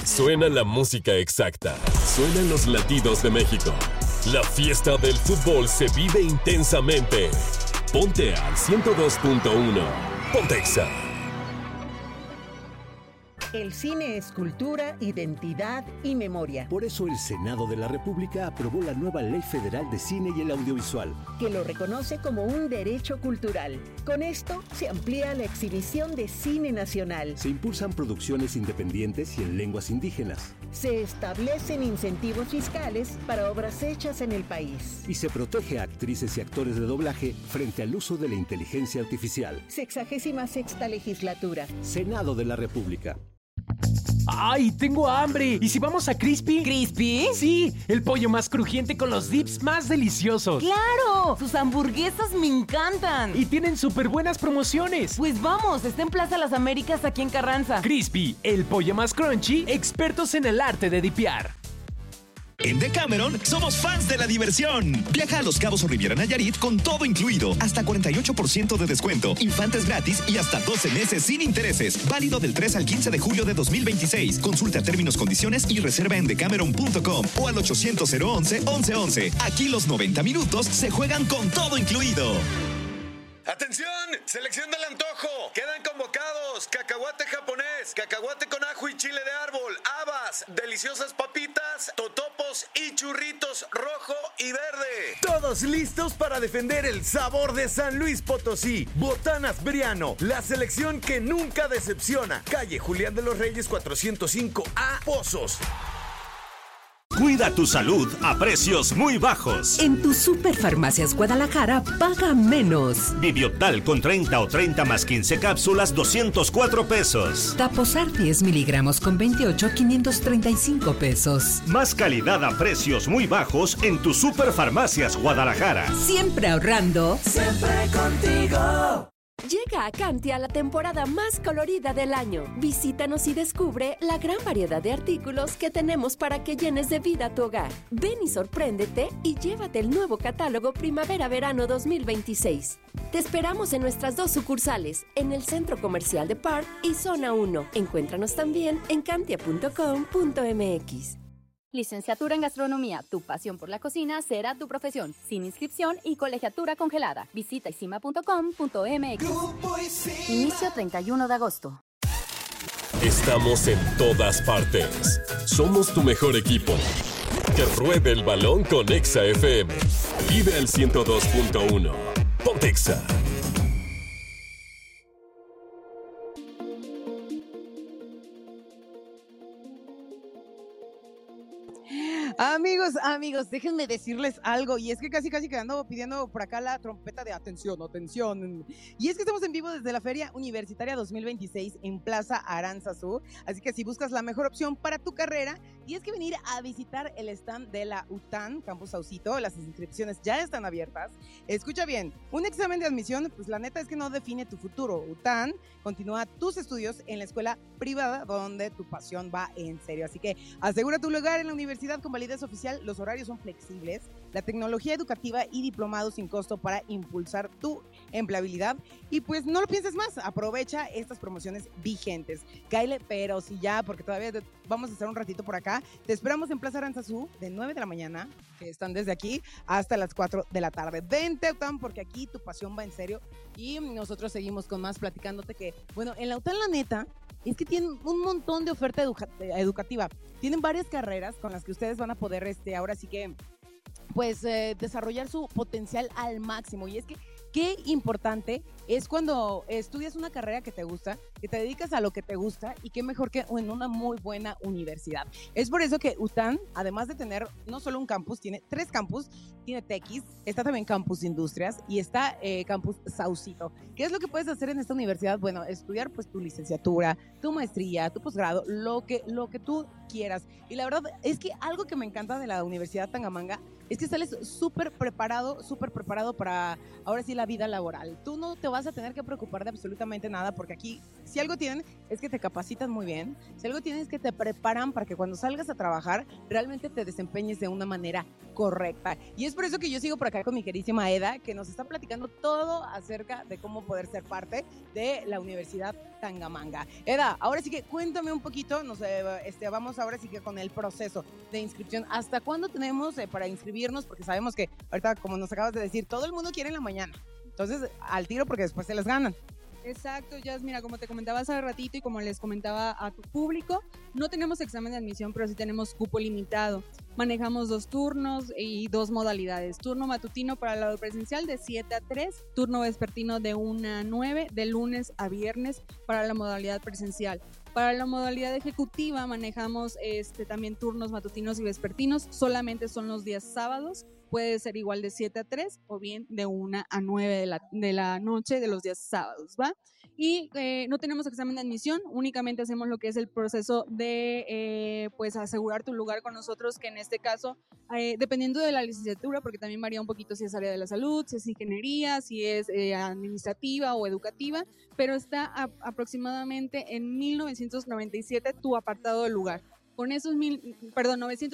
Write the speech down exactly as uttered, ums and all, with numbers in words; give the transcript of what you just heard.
Suena la música exacta. Suenan los latidos de México. La fiesta del fútbol se vive intensamente. Ponte al ciento dos punto uno. Ponte Exa. El cine es cultura, identidad y memoria. Por eso el Senado de la República aprobó la nueva Ley Federal de Cine y el Audiovisual, que lo reconoce como un derecho cultural. Con esto se amplía la exhibición de cine nacional. Se impulsan producciones independientes y en lenguas indígenas. Se establecen incentivos fiscales para obras hechas en el país. Y se protege a actrices y actores de doblaje frente al uso de la inteligencia artificial. Sexagésima sexta legislatura. Senado de la República. ¡Ay, tengo hambre! ¿Y si vamos a Crispy? ¿Crispy? Sí, el pollo más crujiente con los dips más deliciosos. ¡Claro! Sus hamburguesas me encantan. Y tienen súper buenas promociones. Pues vamos, está en Plaza Las Américas aquí en Carranza. Crispy, el pollo más crunchy, expertos en el arte de dipear. En Decameron somos fans de la diversión. Viaja a Los Cabos o Riviera Nayarit con todo incluido. Hasta cuarenta y ocho por ciento de descuento, infantes gratis y hasta doce meses sin intereses. Válido del tres al quince de julio de dos mil veintiséis. Consulta términos, condiciones y reserva en decameron punto com o al ochocientos cero once once once. Aquí los noventa minutos se juegan con todo incluido. ¡Atención! ¡Selección del antojo! Quedan convocados cacahuate japonés, cacahuate con ajo y chile de árbol, habas, deliciosas papitas, totopos y churritos rojo y verde. Todos listos para defender el sabor de San Luis Potosí. Botanas Briano, la selección que nunca decepciona. Calle Julián de los Reyes cuatrocientos cinco A, Pozos. Cuida tu salud a precios muy bajos. En tu Superfarmacias Guadalajara, paga menos. Bibiotal con treinta o treinta más quince cápsulas, doscientos cuatro pesos. Taposar diez miligramos con veintiocho, quinientos treinta y cinco pesos. Más calidad a precios muy bajos en tu Superfarmacias Guadalajara. Siempre ahorrando. Siempre contigo. Llega a Cantia la temporada más colorida del año. Visítanos y descubre la gran variedad de artículos que tenemos para que llenes de vida tu hogar. Ven y sorpréndete y llévate el nuevo catálogo Primavera-Verano dos mil veintiséis. Te esperamos en nuestras dos sucursales, en el Centro Comercial de Park y Zona uno. Encuéntranos también en cantia punto com punto m x. Licenciatura en Gastronomía, tu pasión por la cocina será tu profesión, sin inscripción y colegiatura congelada. Visita isima punto com punto m x. Inicio treinta y uno de agosto. Estamos en todas partes. Somos tu mejor equipo. Que ruede el balón con Exa F M. Vive el ciento dos punto uno. Ponte Exa. Amigos, amigos, déjenme decirles algo, y es que casi casi que ando pidiendo por acá la trompeta de atención, atención, y es que estamos en vivo desde la Feria Universitaria dos mil veintiséis en Plaza Aranzazú, así que si buscas la mejor opción para tu carrera, y es que venir a visitar el stand de la U T A N, Campus Saucito, las inscripciones ya están abiertas. Escucha bien, un examen de admisión, pues la neta es que no define tu futuro. U T A N continúa tus estudios en la escuela privada donde tu pasión va en serio, así que asegura tu lugar en la universidad con validez oficial, los horarios son flexibles, la tecnología educativa y diplomados sin costo para impulsar tu empleabilidad, y pues no lo pienses más, aprovecha estas promociones vigentes. Cáele, pero si ya, porque todavía vamos a estar un ratito por acá, te esperamos en Plaza Aranzazú de nueve de la mañana, que están desde aquí, hasta las cuatro de la tarde. Vente, U T A N, porque aquí tu pasión va en serio, y nosotros seguimos con más platicándote que, bueno, en la U T A N la neta, es que tienen un montón de oferta educa- educativa. Tienen varias carreras con las que ustedes van a poder, este, ahora sí que, pues, eh, desarrollar su potencial al máximo. Y es que qué importante es cuando estudias una carrera que te gusta, que te dedicas a lo que te gusta, y qué mejor que en una muy buena universidad. Es por eso que U T A N, además de tener no solo un campus, tiene tres campus, tiene Tequis, está también Campus Industrias y está eh, Campus Saucito. ¿Qué es lo que puedes hacer en esta universidad? Bueno, estudiar pues tu licenciatura, tu maestría, tu posgrado, lo que, lo que tú quieras. Y la verdad es que algo que me encanta de la Universidad Tangamanga es que sales súper preparado, súper preparado para ahora sí la vida laboral. Tú no te vas a tener que preocupar de absolutamente nada, porque aquí si algo tienen es que te capacitan muy bien, si algo tienen es que te preparan para que cuando salgas a trabajar realmente te desempeñes de una manera correcta. Y es por eso que yo sigo por acá con mi queridísima Eda, que nos está platicando todo acerca de cómo poder ser parte de la Universidad Tangamanga. Eda, ahora sí que cuéntame un poquito, nos, eh, este, vamos ahora sí que con el proceso de inscripción. ¿Hasta cuándo tenemos eh, para inscribirnos? Porque sabemos que ahorita, como nos acabas de decir, todo el mundo quiere en la mañana. Entonces, al tiro porque después se les ganan. Exacto, Jazz, mira, como te comentaba hace ratito y como les comentaba a tu público, no tenemos examen de admisión, pero sí tenemos cupo limitado. Manejamos dos turnos y dos modalidades. Turno matutino para el lado presencial de siete a tres, turno vespertino de una a nueve, de lunes a viernes para la modalidad presencial. Para la modalidad ejecutiva manejamos este, también turnos matutinos y vespertinos, solamente son los días sábados. Puede ser igual de siete a tres o bien de una a nueve de la, de la noche de los días sábados, ¿va? Y eh, no tenemos examen de admisión, únicamente hacemos lo que es el proceso de eh, pues asegurar tu lugar con nosotros, que en este caso, eh, dependiendo de la licenciatura, porque también varía un poquito si es área de la salud, si es ingeniería, si es eh, administrativa o educativa, pero está a, aproximadamente en mil novecientos noventa y siete tu apartado de lugar. Con esos mil, perdón, novecientos